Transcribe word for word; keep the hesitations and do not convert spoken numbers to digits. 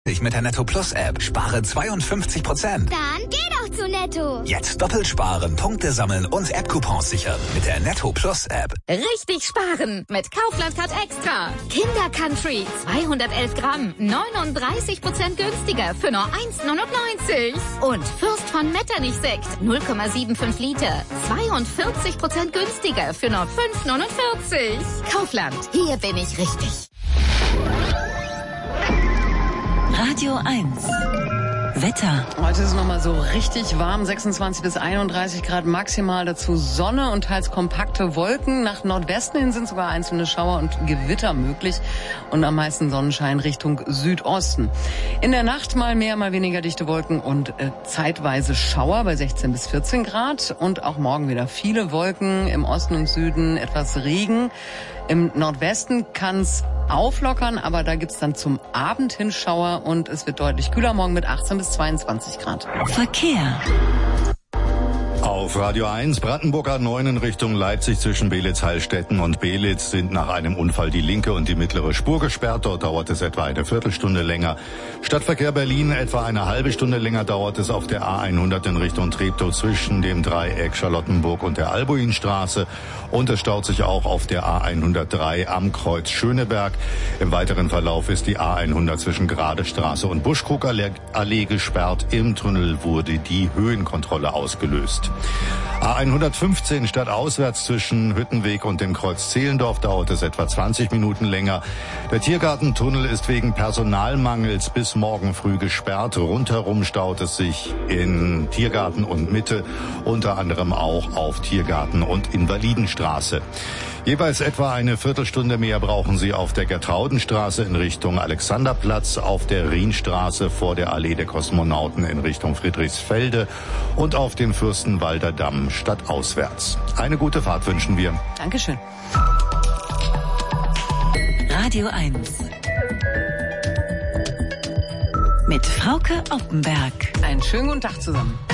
Ich mit der Netto Plus App spare zweiundfünfzig Prozent. Dann geh doch zu Netto. Jetzt doppelt sparen, Punkte sammeln und App-Coupons sichern mit der Netto Plus App. Richtig sparen mit Kaufland Card Extra. Kinder Country zweihundertelf Gramm, neununddreißig Prozent günstiger für nur eins neunundneunzig. Und Fürst von Metternich Sekt null Komma fünfundsiebzig Liter, zweiundvierzig Prozent günstiger für nur fünf neunundvierzig. Kaufland, hier bin ich richtig. Radio eins. Wetter. Heute ist es nochmal so richtig warm, sechsundzwanzig bis einunddreißig Grad maximal, dazu Sonne und teils kompakte Wolken. Nach Nordwesten hin sind sogar einzelne Schauer und Gewitter möglich und am meisten Sonnenschein Richtung Südosten. In der Nacht mal mehr, mal weniger dichte Wolken und äh, zeitweise Schauer bei sechzehn bis vierzehn Grad und auch morgen wieder viele Wolken, im Osten und Süden etwas Regen. Im Nordwesten kann es auflockern, aber da gibt's dann zum Abend hin Schauer und es wird deutlich kühler morgen mit achtzehn bis zweiundzwanzig Grad. Verkehr. Auf Radio eins, Brandenburger neun in Richtung Leipzig zwischen Belitz-Heilstätten und Belitz sind nach einem Unfall die linke und die mittlere Spur gesperrt. Dort dauert es etwa eine Viertelstunde länger. Stadtverkehr Berlin etwa eine halbe Stunde länger dauert es auf der A hundert in Richtung Treptow zwischen dem Dreieck Charlottenburg und der Albuinstraße. Und es staut sich auch auf der A hundertdrei am Kreuz Schöneberg. Im weiteren Verlauf ist die A hundert zwischen Gradestraße und Buschkrugallee gesperrt. Im Tunnel wurde die Höhenkontrolle ausgelöst. A hundertfünfzehn stadtauswärts zwischen Hüttenweg und dem Kreuz Zehlendorf dauert es etwa zwanzig Minuten länger. Der Tiergartentunnel ist wegen Personalmangels bis morgen früh gesperrt. Rundherum staut es sich in Tiergarten und Mitte, unter anderem auch auf Tiergarten und Invalidenstraße. Jeweils etwa eine Viertelstunde mehr brauchen Sie auf der Gertraudenstraße in Richtung Alexanderplatz, auf der Rienstraße vor der Allee der Kosmonauten in Richtung Friedrichsfelde und auf dem Fürstenwalder Damm stadtauswärts. Eine gute Fahrt wünschen wir. Dankeschön. Radio eins. Mit Frauke Oppenberg. Einen schönen guten Tag zusammen.